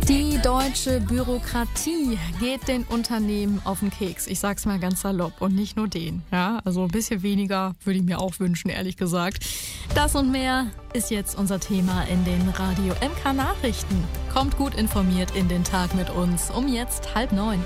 Die deutsche Bürokratie geht den Unternehmen auf den Keks. Ich sag's mal ganz salopp und nicht nur den. Ja, also ein bisschen weniger würde ich mir auch wünschen, ehrlich gesagt. Das und mehr ist jetzt unser Thema in den Radio MK Nachrichten. Kommt gut informiert in den Tag mit uns um jetzt 8:30.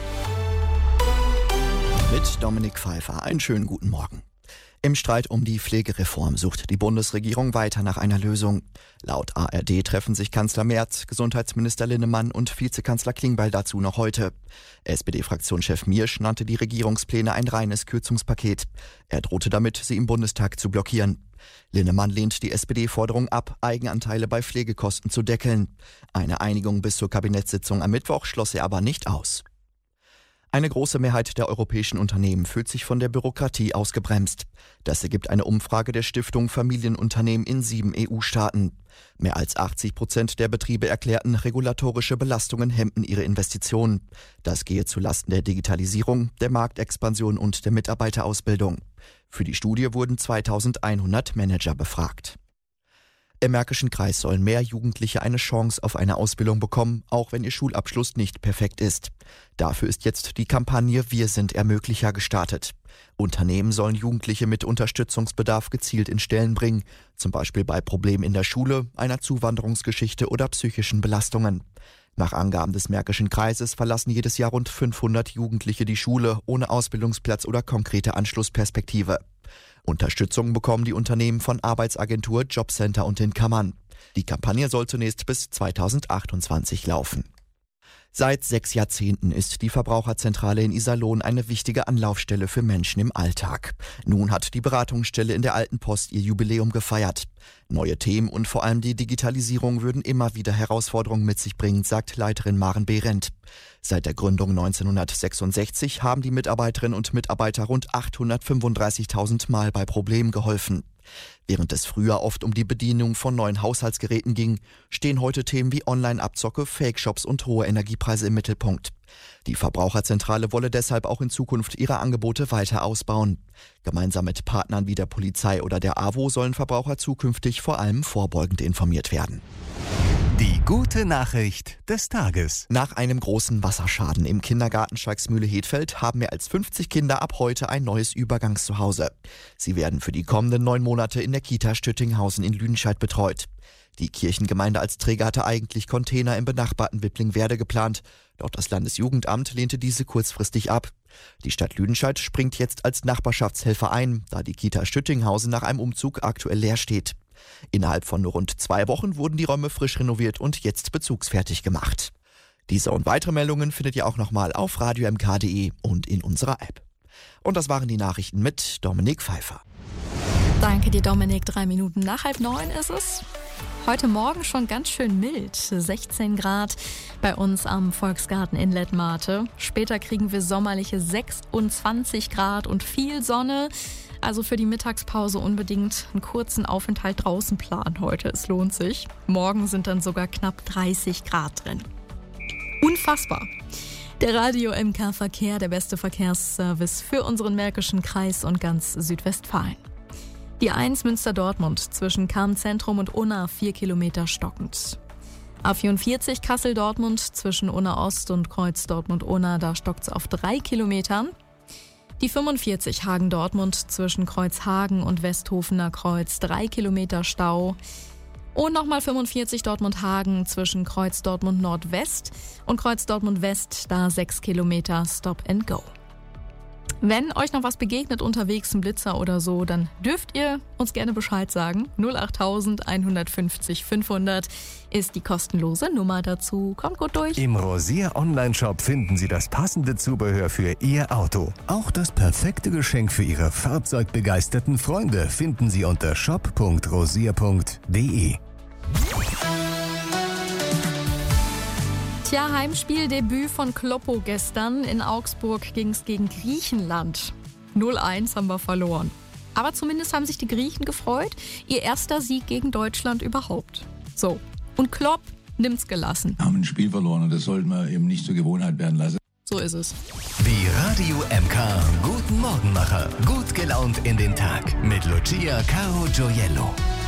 Mit Dominik Pfeiffer. Einen schönen guten Morgen. Im Streit um die Pflegereform sucht die Bundesregierung weiter nach einer Lösung. Laut ARD treffen sich Kanzler Merz, Gesundheitsminister Linnemann und Vizekanzler Klingbeil dazu noch heute. SPD-Fraktionschef Miersch nannte die Regierungspläne ein reines Kürzungspaket. Er drohte damit, sie im Bundestag zu blockieren. Linnemann lehnt die SPD-Forderung ab, Eigenanteile bei Pflegekosten zu deckeln. Eine Einigung bis zur Kabinettssitzung am Mittwoch schloss er aber nicht aus. Eine große Mehrheit der europäischen Unternehmen fühlt sich von der Bürokratie ausgebremst. Das ergibt eine Umfrage der Stiftung Familienunternehmen in 7 EU-Staaten. Mehr als 80% der Betriebe erklärten, regulatorische Belastungen hemmten ihre Investitionen. Das gehe zulasten der Digitalisierung, der Marktexpansion und der Mitarbeiterausbildung. Für die Studie wurden 2100 Manager befragt. Im Märkischen Kreis sollen mehr Jugendliche eine Chance auf eine Ausbildung bekommen, auch wenn ihr Schulabschluss nicht perfekt ist. Dafür ist jetzt die Kampagne Wir sind Ermöglicher gestartet. Unternehmen sollen Jugendliche mit Unterstützungsbedarf gezielt in Stellen bringen, zum Beispiel bei Problemen in der Schule, einer Zuwanderungsgeschichte oder psychischen Belastungen. Nach Angaben des Märkischen Kreises verlassen jedes Jahr rund 500 Jugendliche die Schule ohne Ausbildungsplatz oder konkrete Anschlussperspektive. Unterstützung bekommen die Unternehmen von Arbeitsagentur, Jobcenter und den Kammern. Die Kampagne soll zunächst bis 2028 laufen. Seit 6 Jahrzehnten ist die Verbraucherzentrale in Iserlohn eine wichtige Anlaufstelle für Menschen im Alltag. Nun hat die Beratungsstelle in der Alten Post ihr Jubiläum gefeiert. Neue Themen und vor allem die Digitalisierung würden immer wieder Herausforderungen mit sich bringen, sagt Leiterin Maren Behrendt. Seit der Gründung 1966 haben die Mitarbeiterinnen und Mitarbeiter rund 835.000 Mal bei Problemen geholfen. Während es früher oft um die Bedienung von neuen Haushaltsgeräten ging, stehen heute Themen wie Online-Abzocke, Fake-Shops und hohe Energiepreise im Mittelpunkt. Die Verbraucherzentrale wolle deshalb auch in Zukunft ihre Angebote weiter ausbauen. Gemeinsam mit Partnern wie der Polizei oder der AWO sollen Verbraucher zukünftig vor allem vorbeugend informiert werden. Die gute Nachricht des Tages. Nach einem großen Wasserschaden im Kindergarten Schalksmühle-Hedfeld haben mehr als 50 Kinder ab heute ein neues Übergangszuhause. Sie werden für die kommenden 9 Monate in der Kita Stüttinghausen in Lüdenscheid betreut. Die Kirchengemeinde als Träger hatte eigentlich Container im benachbarten Wipplingwerde geplant, doch das Landesjugendamt lehnte diese kurzfristig ab. Die Stadt Lüdenscheid springt jetzt als Nachbarschaftshelfer ein, da die Kita Stüttinghausen nach einem Umzug aktuell leer steht. Innerhalb von nur rund 2 Wochen wurden die Räume frisch renoviert und jetzt bezugsfertig gemacht. Diese und weitere Meldungen findet ihr auch nochmal auf radiomk.de und in unserer App. Und das waren die Nachrichten mit Dominik Pfeiffer. Danke dir, Dominik. 3 Minuten nach 8:30 ist es. Heute Morgen schon ganz schön mild, 16 Grad bei uns am Volksgarten in Lettmate. Später kriegen wir sommerliche 26 Grad und viel Sonne. Also für die Mittagspause unbedingt einen kurzen Aufenthalt draußen planen heute. Es lohnt sich. Morgen sind dann sogar knapp 30 Grad drin. Unfassbar. Der Radio MK Verkehr, der beste Verkehrsservice für unseren Märkischen Kreis und ganz Südwestfalen. Die 1 Münster-Dortmund zwischen Cham-Zentrum und Unna 4 Kilometer stockend. A44 Kassel-Dortmund zwischen Unna-Ost und Kreuz Dortmund-Unna, da stockt es auf 3 Kilometern. Die 45 Hagen-Dortmund zwischen Kreuzhagen und Westhofener Kreuz 3 Kilometer Stau. Und nochmal 45 Dortmund-Hagen zwischen Kreuz Dortmund-Nordwest und Kreuz Dortmund-West, da 6 Kilometer Stop and Go. Wenn euch noch was begegnet unterwegs, ein Blitzer oder so, dann dürft ihr uns gerne Bescheid sagen. 08000 150 500 ist die kostenlose Nummer dazu. Kommt gut durch. Im Rosier Online-Shop finden Sie das passende Zubehör für Ihr Auto. Auch das perfekte Geschenk für Ihre fahrzeugbegeisterten Freunde finden Sie unter shop.rosier.de. Tja, Heimspieldebüt von Kloppo gestern. In Augsburg ging es gegen Griechenland. 0-1 haben wir verloren. Aber zumindest haben sich die Griechen gefreut. Ihr erster Sieg gegen Deutschland überhaupt. So, und Klopp nimmt's gelassen. Wir haben ein Spiel verloren und das sollten wir eben nicht zur Gewohnheit werden lassen. So ist es. Die Radio MK Guten Morgenmacher. Gut gelaunt in den Tag. Mit Lucia Caro Gioiello.